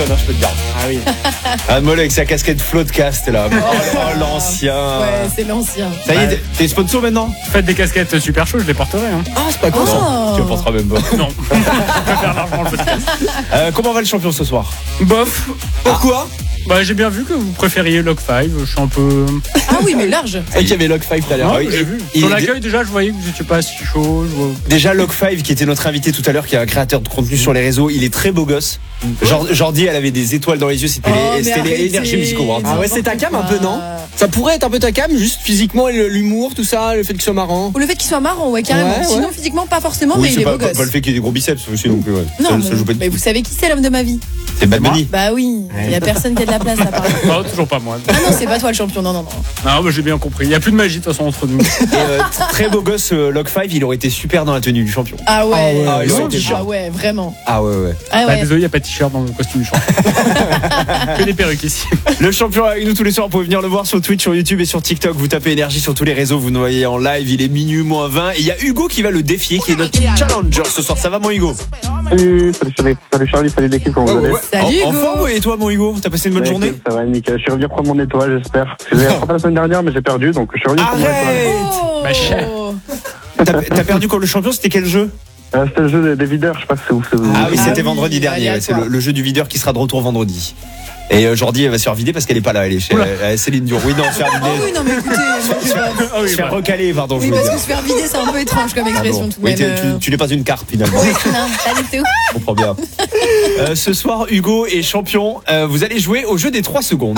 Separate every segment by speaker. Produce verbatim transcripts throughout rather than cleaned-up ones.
Speaker 1: Non, je peux te dire.
Speaker 2: Ah oui.
Speaker 1: Ah, Molle avec sa casquette Floatcast là. Oh, l'ancien.
Speaker 3: Ouais, c'est l'ancien.
Speaker 1: Ça y est, t'es sponsor maintenant?
Speaker 2: Faites des casquettes super chaudes, je les porterai. Hein.
Speaker 1: Ah, c'est pas con.
Speaker 3: Oh.
Speaker 1: Non, tu ne penseras même pas.
Speaker 2: Non, je peux faire largement le podcast.
Speaker 1: Euh, comment va le champion ce soir?
Speaker 2: Bof.
Speaker 1: Pourquoi?
Speaker 2: Bah, j'ai bien vu que vous préfériez Log cinq. Je suis un peu.
Speaker 3: Ah oui, mais large.
Speaker 1: C'est vrai qu'il y avait Log cinq tout à l'heure.
Speaker 2: Non,
Speaker 1: Ah oui,
Speaker 2: j'ai vu.
Speaker 1: et-
Speaker 2: Sur
Speaker 1: et-
Speaker 2: l'accueil, déjà, je voyais que vous n'étiez pas si chaud. Je vois-
Speaker 1: Déjà Log cinq qui était notre invité tout à l'heure, qui est un créateur de contenu sur les réseaux, il est très beau gosse. Jor- Jordi, elle avait des étoiles dans les yeux, c'était
Speaker 3: Oh,
Speaker 1: les,
Speaker 3: mais
Speaker 1: c'était les
Speaker 3: arrêtez.
Speaker 1: Energy Music Awards.
Speaker 4: Ah ouais, c'est ta cam un peu, non? Ça pourrait être un peu ta cam, juste physiquement, et le- l'humour, tout ça, le fait qu'il soit marrant.
Speaker 3: Ou le fait qu'il soit marrant, ouais, carrément.
Speaker 4: Ouais,
Speaker 3: Sinon,
Speaker 4: ouais.
Speaker 3: physiquement, pas forcément,
Speaker 1: Oui,
Speaker 3: mais il
Speaker 1: c'est
Speaker 3: est
Speaker 1: pas,
Speaker 3: beau
Speaker 1: pas,
Speaker 3: gosse.
Speaker 1: pas le fait qu'il ait des gros biceps aussi non plus. Ouais.
Speaker 3: Non,
Speaker 1: ça,
Speaker 3: mais,
Speaker 1: ça joue pas du
Speaker 3: mais
Speaker 1: tout.
Speaker 3: vous savez qui c'est l'homme de ma vie?
Speaker 1: C'est Bad Bunny.
Speaker 3: Bah oui, il y a personne qui a de la place là par exemple.
Speaker 2: Non, toujours pas moi.
Speaker 3: Ah non, c'est pas toi le champion, non, non, non.
Speaker 2: Non, bah, j'ai bien compris. Il n'y a plus de magie de toute façon entre nous.
Speaker 1: Et, euh, t- très beau gosse, euh, Log cinq, il aurait été super dans la tenue du champion.
Speaker 3: Ah ouais,
Speaker 4: Ah ouais,
Speaker 1: Ah, il
Speaker 3: ah,
Speaker 1: aurait été chaud.
Speaker 3: ouais, vraiment.
Speaker 1: Ah ouais, ouais.
Speaker 3: Ah
Speaker 2: Bah,
Speaker 3: ouais.
Speaker 2: désolé, il n'y a pas de t-shirt dans le costume du champion. Que des perruques ici.
Speaker 1: Le champion est avec nous tous les soirs, vous pouvez venir le voir sur Twitch, sur YouTube et sur TikTok. Vous tapez énergie sur tous les réseaux, vous nous voyez en live, il est minuit moins vingt. Et il y a Hugo qui va le défier, qui est notre challenger ce soir. Ça va mon Hugo?
Speaker 5: Salut, salut, salut, salut Charlie, salut l'équipe, comment vous allez?
Speaker 3: Salut
Speaker 1: En, en
Speaker 3: Hugo.
Speaker 1: forme, et toi mon Hugo? T'as passé une bonne
Speaker 5: Ouais,
Speaker 1: journée?
Speaker 5: Ça va nickel, je suis revenu prendre mon étoile, j'espère. Parce que J'ai rattrapé la semaine dernière, mais j'ai perdu, donc je suis revenu prendre mon étoile.
Speaker 1: Arrête!
Speaker 3: Oh.
Speaker 2: Ma chère.
Speaker 1: T'as t'as perdu contre le champion, c'était quel jeu?
Speaker 5: Euh, C'était le jeu des, des videurs, je sais pas si c'est où. c'est où.
Speaker 1: Ah oui,
Speaker 3: Ah
Speaker 1: c'était
Speaker 3: oui,
Speaker 1: vendredi dernier,
Speaker 3: allez,
Speaker 1: ouais, c'est
Speaker 3: à toi.
Speaker 1: le, le jeu du videur qui sera de retour vendredi. Et euh, Jordi, elle va se faire vider parce qu'elle est pas là, elle est chez euh, Céline Dion. Oui, non, se faire
Speaker 3: Ah
Speaker 1: vider.
Speaker 3: oui, non, mais écoutez, c'est pas-
Speaker 2: Ah oui,
Speaker 1: Se faire
Speaker 2: bah.
Speaker 1: recaler, pardon, je
Speaker 3: oui,
Speaker 1: veux
Speaker 3: parce
Speaker 1: dire.
Speaker 3: que se faire vider, c'est un peu étrange comme expression
Speaker 1: Pardon.
Speaker 3: tout de
Speaker 1: Oui,
Speaker 3: même.
Speaker 1: t'es- tu,
Speaker 3: euh.
Speaker 1: tu n'es pas une carte finalement.
Speaker 3: Oui, non, pas du tout.
Speaker 1: Je comprends bien. Euh, ce soir, Hugo est champion. Euh, vous allez jouer au jeu des trois secondes.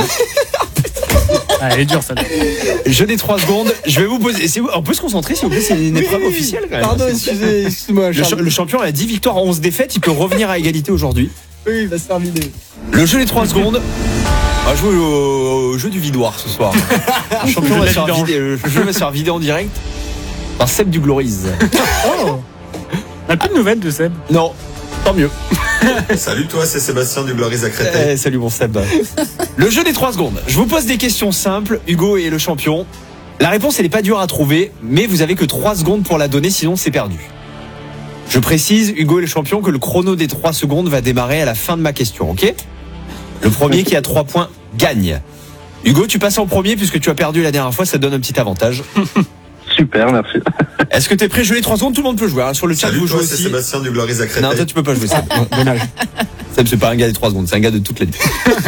Speaker 2: Ah, elle est dure, ça.
Speaker 1: Jeu des trois secondes. Je vais vous poser. c'est- On peut se concentrer, s'il vous plaît. C'est une épreuve officielle quand même.
Speaker 4: Pardon, excusez, excuse-moi,
Speaker 1: Le, cha-
Speaker 4: Charles.
Speaker 1: le champion a dix victoires, onze défaites. Il peut revenir à égalité aujourd'hui.
Speaker 4: Oui, il va se faire vider.
Speaker 1: Le jeu des trois secondes. On va jouer au, au jeu du vidoir ce soir. Le champion
Speaker 2: Le
Speaker 1: va
Speaker 2: jeu
Speaker 1: se
Speaker 2: de
Speaker 1: faire
Speaker 2: la
Speaker 1: vider, le jeu va se faire vider en direct par Seb du Glorise.
Speaker 2: On n'a plus de nouvelles de Seb.
Speaker 1: Non, tant mieux.
Speaker 6: Salut toi, c'est Sébastien du Gloris à Créteil.
Speaker 1: Eh, salut mon Seb. Le jeu des trois secondes. Je vous pose des questions simples. Hugo est le champion. La réponse, elle n'est pas dure à trouver, mais vous avez que trois secondes pour la donner, sinon c'est perdu. Je précise, Hugo est le champion, que le chrono des trois secondes va démarrer à la fin de ma question, ok? Le premier qui a trois points gagne. Hugo, tu passes en premier puisque tu as perdu la dernière fois, ça te donne un petit avantage.
Speaker 5: Super, merci.
Speaker 1: Est-ce que tu es prêt à jouer les trois secondes? Tout le monde peut jouer. hein. Sur le chat,
Speaker 6: Salut
Speaker 1: vous
Speaker 6: toi,
Speaker 1: jouez
Speaker 6: c'est
Speaker 1: aussi.
Speaker 6: Sébastien du Gloris à Créteil.
Speaker 1: Non, toi tu peux pas jouer Seb.
Speaker 4: Dommage.
Speaker 1: Seb, c'est pas un gars des trois secondes, c'est un gars de toute la nuit.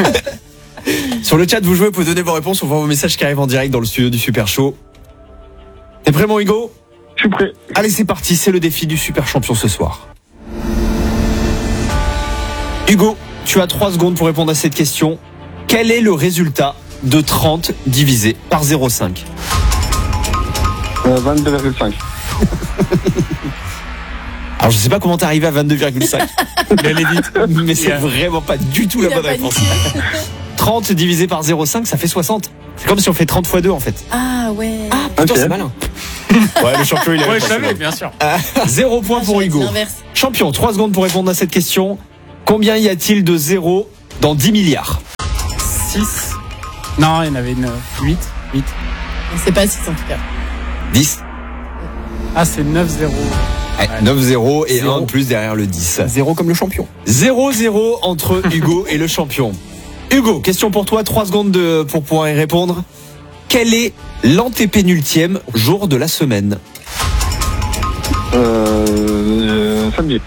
Speaker 1: Sur le chat, vous jouez, vous pouvez donner vos réponses, on voit vos messages qui arrivent en direct dans le studio du Super Show. T'es prêt mon Hugo?
Speaker 5: Je suis prêt.
Speaker 1: Allez, c'est parti, c'est le défi du Super Champion ce soir. Hugo, tu as trois secondes pour répondre à cette question. Quel est le résultat de trente divisé par zéro virgule cinq?
Speaker 5: Euh, vingt-deux virgule cinq.
Speaker 1: Alors je sais pas comment t'es arrivé à vingt-deux virgule cinq,
Speaker 2: Mais elle est vite.
Speaker 1: mais c'est
Speaker 2: Yeah.
Speaker 1: vraiment pas du tout
Speaker 3: Il
Speaker 1: la
Speaker 3: a
Speaker 1: bonne réponse.
Speaker 3: paniqué.
Speaker 1: trente divisé par zéro virgule cinq, ça fait soixante. C'est comme si on fait trente fois deux en fait.
Speaker 3: Ah ouais.
Speaker 4: Ah, putain,
Speaker 5: Ok.
Speaker 4: c'est malin.
Speaker 1: Ouais, le champion il est
Speaker 2: Ouais, je savais, bien sûr.
Speaker 1: Zéro point pour
Speaker 3: J'aurais dit
Speaker 1: Hugo.
Speaker 3: l'inverse.
Speaker 1: Champion, trois secondes pour répondre à cette question. Combien y a-t-il de zéros dans dix milliards?
Speaker 2: six. Non, il y en avait une. huit. huit.
Speaker 3: C'est pas six en tout cas.
Speaker 1: dix.
Speaker 2: Ah, c'est neuf zéro.
Speaker 1: Ouais, neuf zéro et
Speaker 4: Zéro.
Speaker 1: un de plus derrière le dix.
Speaker 4: Zéro comme le champion.
Speaker 1: zéro zéro entre Hugo et le champion. Hugo, question pour toi, trois secondes de, pour pouvoir y répondre. Quel est l'antépénultième jour de la semaine?
Speaker 5: Euh, euh, samedi.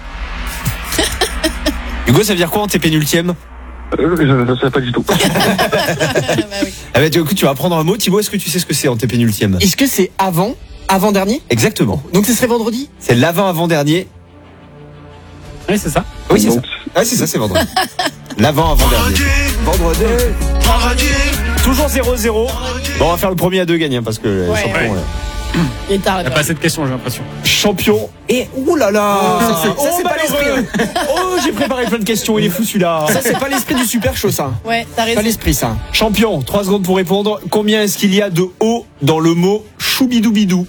Speaker 1: Hugo, ça veut dire quoi antépénultième?
Speaker 5: Euh, je ne sais pas du tout.
Speaker 3: bah oui.
Speaker 1: Ah bah, tu, écoute, tu vas apprendre un mot. Thibaut, est-ce que tu sais ce que c'est antépénultième?
Speaker 4: Est-ce que c'est avant, avant-dernier?
Speaker 1: Exactement.
Speaker 4: Donc ce serait vendredi?
Speaker 1: C'est l'avant-avant-dernier.
Speaker 2: Oui, c'est ça.
Speaker 1: Oui, c'est ça.
Speaker 5: Donc,
Speaker 1: Ah, c'est ça, c'est vendredi. L'avant-avant-dernier. Vendredi. Toujours zéro zéro. Bon, on va faire le premier à deux gagnants parce que le
Speaker 3: Ouais.
Speaker 1: champion,
Speaker 2: Ouais.
Speaker 1: là.
Speaker 3: Il est tard
Speaker 2: Il n'y a
Speaker 3: là.
Speaker 2: pas cette question, j'ai l'impression.
Speaker 1: Champion. Et ouh là là.
Speaker 4: Ça, c'est- ça, c'est pas
Speaker 1: malheureux. Oh, j'ai préparé plein de questions. Il est fou celui-là.
Speaker 4: Ça, c'est pas l'esprit du super show, ça.
Speaker 3: Ouais, t'as
Speaker 4: Pas
Speaker 3: raison.
Speaker 4: l'esprit, ça.
Speaker 1: Champion, trois secondes pour répondre. Combien est-ce qu'il y a de O dans le mot choubidoubidou?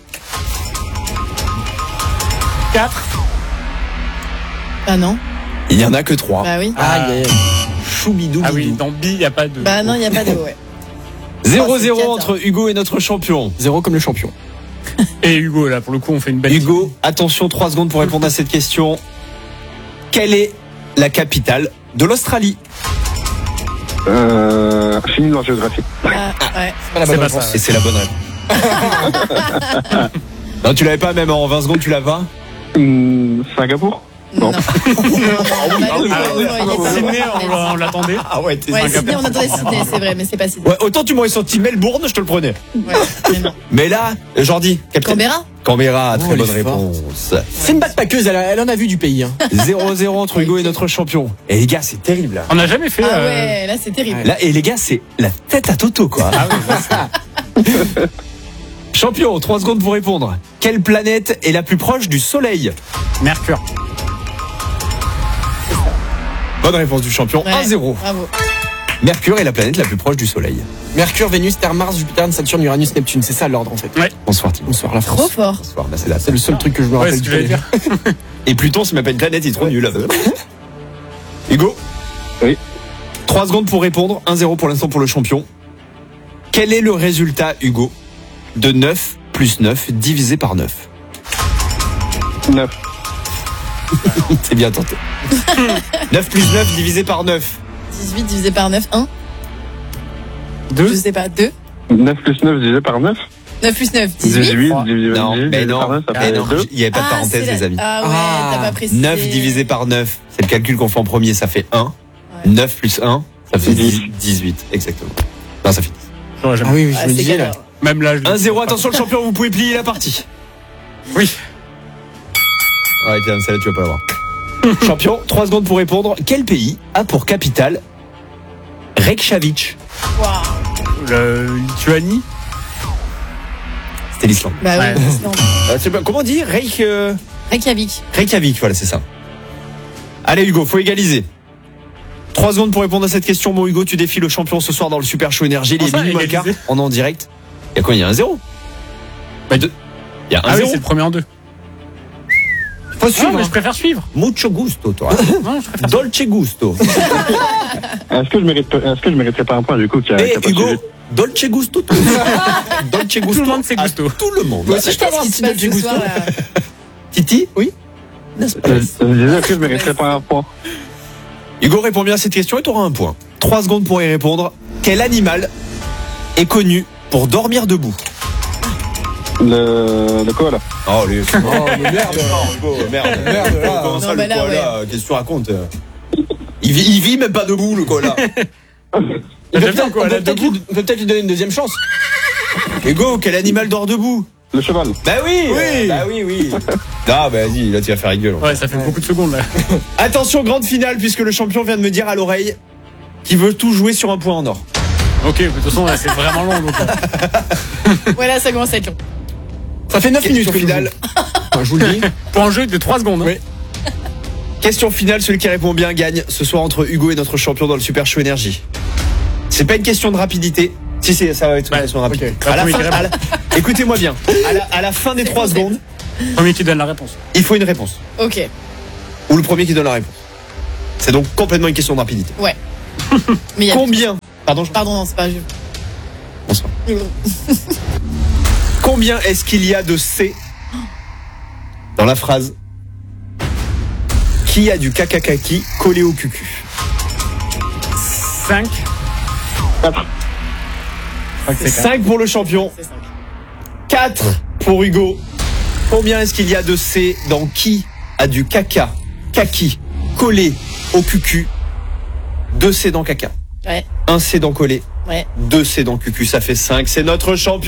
Speaker 2: quatre.
Speaker 3: Ah non.
Speaker 1: Il n'y en a que trois.
Speaker 3: Bah oui.
Speaker 4: Ah, yeah.
Speaker 1: Choubidoubidou.
Speaker 2: Ah oui, dans B, il n'y a pas de.
Speaker 3: Bah non, il y a pas de ouais.
Speaker 1: zéro
Speaker 3: Oh, c'est
Speaker 1: zéro
Speaker 3: quatre,
Speaker 1: entre Hugo et notre champion.
Speaker 4: Zéro comme le champion.
Speaker 2: Et Hugo, là, pour le coup, on fait une belle.
Speaker 1: Hugo, attention, trois secondes pour répondre à cette question. Quelle est la capitale de l'Australie?
Speaker 5: Euh, fini dans la géographie.
Speaker 3: Ah, ouais.
Speaker 4: Pas la
Speaker 2: C'est
Speaker 4: bonne
Speaker 2: pas
Speaker 4: réponse.
Speaker 2: ça.
Speaker 1: Et c'est la bonne réponse. Non, tu l'avais pas, même en vingt secondes, tu l'as pas?
Speaker 5: Hum, Singapour.
Speaker 3: Non.
Speaker 5: Non.
Speaker 3: Non, non, malheureusement,
Speaker 2: Ah,
Speaker 3: il est pas
Speaker 2: Sydney,
Speaker 3: bon.
Speaker 2: on, on l'attendait.
Speaker 1: Ah ouais, t'es
Speaker 3: Ouais,
Speaker 1: Singapour.
Speaker 3: Sydney, on attendait Sydney, c'est vrai, mais c'est pas Sydney.
Speaker 1: Ouais, autant tu m'aurais sorti Melbourne, je te le prenais.
Speaker 3: Ouais, mais non.
Speaker 1: Mais là, Jordi, capitaine.
Speaker 3: Canberra?
Speaker 1: Canberra, très
Speaker 4: Oh,
Speaker 1: bonne
Speaker 4: elle est forte.
Speaker 1: réponse.
Speaker 4: C'est une backpackeuse, elle, a- elle en a vu du pays. Hein.
Speaker 1: zéro zéro entre Hugo et notre champion. Et les gars, c'est terrible là.
Speaker 2: On n'a jamais fait.
Speaker 3: Ah
Speaker 2: euh,
Speaker 3: ouais, là c'est terrible.
Speaker 1: Là, et les gars, c'est la tête à Toto, quoi.
Speaker 2: Ah oui, là, c'est-
Speaker 1: Champion, trois secondes pour répondre. Quelle planète est la plus proche du Soleil?
Speaker 2: Mercure.
Speaker 1: Bonne réponse du champion,
Speaker 3: Ouais,
Speaker 1: un zéro.
Speaker 3: Bravo.
Speaker 1: Mercure est la planète la plus proche du Soleil.
Speaker 4: Mercure, Vénus, Terre, Mars, Jupiter, Saturne, Uranus, Neptune. C'est ça l'ordre en fait.
Speaker 2: Ouais.
Speaker 1: Bonsoir Thibaut.
Speaker 4: Bonsoir la
Speaker 3: Trop
Speaker 4: France.
Speaker 3: fort.
Speaker 1: Bonsoir, bah, c'est la
Speaker 4: C'est le seul truc que je me
Speaker 2: Ouais,
Speaker 4: rappelle
Speaker 2: c'est ce
Speaker 4: du
Speaker 2: que j'allais
Speaker 4: collège.
Speaker 2: dire.
Speaker 1: Et Pluton, c'est même pas une planète, il est trop nul. Hugo?
Speaker 5: Oui.
Speaker 1: trois secondes pour répondre, un zéro pour l'instant pour le champion. Quel est le résultat, Hugo, de neuf plus neuf divisé par neuf?
Speaker 5: neuf.
Speaker 1: C'est bien tenté. neuf plus neuf divisé par neuf.
Speaker 3: dix-huit divisé par neuf, un. Je
Speaker 2: Deux.
Speaker 3: sais pas, deux.
Speaker 5: neuf plus neuf divisé par neuf.
Speaker 3: neuf plus neuf, dix-huit.
Speaker 5: dix-huit divisé
Speaker 1: Non,
Speaker 5: divisé
Speaker 1: mais
Speaker 5: par
Speaker 1: non,
Speaker 5: neuf, ça
Speaker 1: mais
Speaker 5: fait
Speaker 1: non,
Speaker 5: deux.
Speaker 1: il n'y avait pas de
Speaker 3: Ah,
Speaker 1: parenthèse,
Speaker 3: c'est
Speaker 1: les
Speaker 3: la-
Speaker 1: amis.
Speaker 3: Ah ouais,
Speaker 4: Ah.
Speaker 3: t'as pas précisé.
Speaker 1: neuf divisé par neuf, c'est le calcul qu'on fait en premier, ça fait un.
Speaker 3: Ouais.
Speaker 1: neuf plus un, ça fait
Speaker 5: dix.
Speaker 1: dix-huit, exactement. Non, ça fait dix.
Speaker 2: J'aurais jamais-
Speaker 4: Ah oui, oui,
Speaker 3: Ah,
Speaker 4: je me
Speaker 3: c'est
Speaker 4: disais là.
Speaker 3: galère.
Speaker 2: Même là. je-
Speaker 1: un zéro, attention le champion, vous pouvez plier la partie.
Speaker 2: Oui.
Speaker 1: Ouais, tiens, celle-là, tu vas pas l'avoir. Champion, trois secondes pour répondre. Quel pays a pour capitale Reykjavik?
Speaker 3: Waouh.
Speaker 2: Le Lituanie.
Speaker 1: C'était l'Islande.
Speaker 3: Bah
Speaker 2: Ouais.
Speaker 3: oui, Islande.
Speaker 1: Euh, c'est pas- comment on dit Reykj... euh,
Speaker 3: Reykjavik.
Speaker 1: Reykjavik, voilà, c'est ça. Allez Hugo, faut égaliser. Trois secondes pour répondre à cette question. Mon Hugo, tu défies le champion ce soir dans le Super Show Énergie. Il est
Speaker 2: Enfin,
Speaker 1: minuit moins le quart.
Speaker 2: égaliser.
Speaker 1: On est en direct. Il y a quoi? Il y a un zéro.
Speaker 2: Bah,
Speaker 1: deux. Il y a un
Speaker 2: Ah oui,
Speaker 1: zéro.
Speaker 2: c'est le premier en deux.
Speaker 1: Faut
Speaker 2: Non,
Speaker 1: suivre.
Speaker 2: mais
Speaker 1: hein.
Speaker 2: je préfère suivre.
Speaker 1: Mucho gusto, toi.
Speaker 2: Non, je préfère.
Speaker 1: Dolce gusto.
Speaker 5: Est-ce que je mérite, est-ce que je mériterais pas un point du coup qui a,
Speaker 1: Eh
Speaker 5: qui a pas
Speaker 1: Hugo,
Speaker 5: suivi
Speaker 1: Dolce gusto. Tout. Dolce gusto.
Speaker 2: Tout le monde sait
Speaker 1: à
Speaker 2: gusto.
Speaker 1: Tout le monde.
Speaker 4: Moi aussi, je peux avoir un
Speaker 3: Qu'est-ce
Speaker 4: petit
Speaker 3: qui se
Speaker 4: Dolce
Speaker 3: passe ce
Speaker 4: Gusto.
Speaker 3: soir, là
Speaker 1: Titi?
Speaker 4: Oui.
Speaker 1: N'est-ce pas?
Speaker 5: Je je disais, est-ce que je mériterais pas un point?
Speaker 1: Hugo, réponds bien à cette question et tu auras un point. Trois secondes pour y répondre. Quel animal est connu pour dormir debout?
Speaker 5: Le, le koala.
Speaker 1: Oh, les...
Speaker 4: Oh, mais merde.
Speaker 1: Hugo, merde.
Speaker 4: Merde, là.
Speaker 1: Comment
Speaker 3: Non,
Speaker 1: ça,
Speaker 3: bah
Speaker 1: le
Speaker 3: là,
Speaker 1: koala, qu'est-ce que tu racontes? il vit, il vit même pas debout, le koala.
Speaker 4: Il peut
Speaker 2: J'aime
Speaker 4: peut-être
Speaker 2: bien quoi,
Speaker 4: on
Speaker 2: là,
Speaker 4: peut peut-être
Speaker 2: debout.
Speaker 4: lui, on peut peut-être lui donner une deuxième chance.
Speaker 1: Hugo, quel animal dort debout?
Speaker 5: Le cheval.
Speaker 1: Bah oui,
Speaker 4: Oui.
Speaker 1: bah oui, oui. Non, bah vas-y, là tu vas faire gueule.
Speaker 2: Ouais, ça fait beaucoup de secondes là.
Speaker 1: Attention, grande finale, puisque le champion vient de me dire à l'oreille qu'il veut tout jouer sur un point en or.
Speaker 2: Ok, mais de toute façon, là, c'est vraiment long. Donc, euh,
Speaker 3: Voilà, ça commence à être long.
Speaker 4: Ça fait neuf minutes
Speaker 1: Question
Speaker 4: que je
Speaker 1: finale.
Speaker 4: joue. Enfin, je vous le dis.
Speaker 2: pour un jeu de trois secondes. hein.
Speaker 1: Oui. Question finale, celui qui répond bien gagne ce soir entre Hugo et notre champion dans le Super Show Énergie. C'est pas une question de rapidité. Si, c'est, ça va être une
Speaker 2: Ouais,
Speaker 1: question de rapidité.
Speaker 2: ok.
Speaker 1: À la
Speaker 2: Premier
Speaker 1: fin-
Speaker 2: qui répond.
Speaker 1: à la- Écoutez-moi bien. À la, à la fin des
Speaker 3: C'est
Speaker 1: trois
Speaker 3: bon,
Speaker 1: secondes,
Speaker 2: Premier qui donne la réponse.
Speaker 1: il faut une réponse.
Speaker 3: Ok.
Speaker 1: Ou le premier qui donne la réponse. C'est donc complètement une question de rapidité.
Speaker 3: Ouais. Mais il y a...
Speaker 1: Combien Pardon, je...
Speaker 3: Pardon, non, c'est pas... je-
Speaker 1: Bonsoir. Combien est-ce qu'il y a de C dans la phrase qui a du kakakaki collé au cucu?
Speaker 2: cinq.
Speaker 5: quatre.
Speaker 1: cinq pour le champion,
Speaker 3: C'est cinq.
Speaker 1: quatre pour Hugo. Combien est-ce qu'il y a de C dans qui a du caca, kaki, collé au cucu? deux C dans caca,
Speaker 3: Ouais,
Speaker 1: un C dans collé,
Speaker 3: ouais.
Speaker 1: deux C dans cucu, ça fait cinq. C'est notre champion.